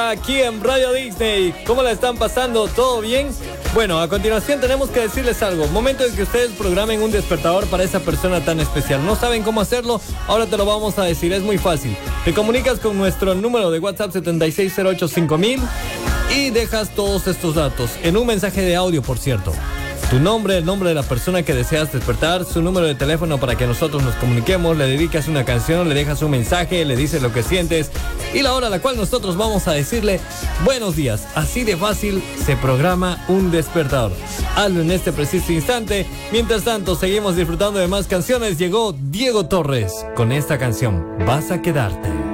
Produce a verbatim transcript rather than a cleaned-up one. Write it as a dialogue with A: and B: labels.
A: Aquí en Radio Disney, ¿cómo la están pasando? ¿Todo bien? Bueno, a continuación tenemos que decirles algo. Momento en que ustedes programen un despertador para esa persona tan especial. ¿No saben cómo hacerlo? Ahora te lo vamos a decir, es muy fácil. Te comunicas con nuestro número de WhatsApp setenta y seis cero ocho cinco mil y dejas todos estos datos en un mensaje de audio, por cierto. Tu nombre, el nombre de la persona que deseas despertar, su número de teléfono para que nosotros nos comuniquemos, le dedicas una canción, le dejas un mensaje, le dices lo que sientes y la hora a la cual nosotros vamos a decirle buenos días. Así de fácil se programa un despertador. Hazlo en este preciso instante. Mientras tanto, seguimos disfrutando de más canciones. Llegó Diego Torres con esta canción, Vas a quedarte.